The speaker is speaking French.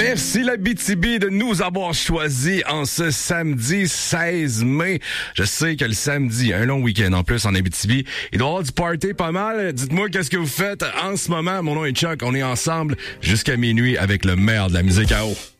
Merci l'Abitibi de nous avoir choisis en ce samedi 16 mai. Je sais que le samedi, un long week-end en plus en Abitibi, il doit y avoir du party pas mal. Dites-moi qu'est-ce que vous faites en ce moment. Mon nom est Chuck, on est ensemble jusqu'à minuit avec le meilleur de la musique à eau.